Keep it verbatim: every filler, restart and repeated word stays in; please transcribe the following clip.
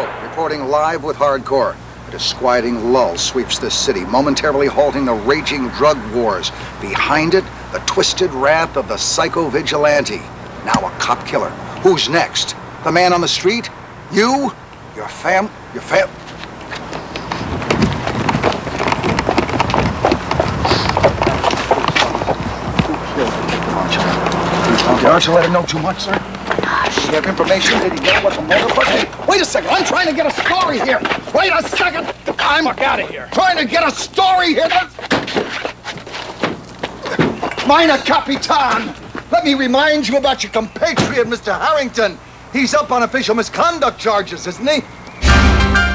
Pope, reporting live with Hardcore. A disquieting lull sweeps this city, momentarily halting the raging drug wars. Behind it, the twisted wrath of the psycho-vigilante. Now a cop killer. Who's next? The man on the street? You? Your fam... Your fam... Aren't you let him know too much, sir? Does he have information? Did he get what the motherfucker? Hey, wait a second. I'm trying to get a story here. Wait a second. I'm Fuck out of here. trying to get a story here. Mina Capitan. Let me remind you about your compatriot, Mister Harrington. He's up on official misconduct charges, isn't he?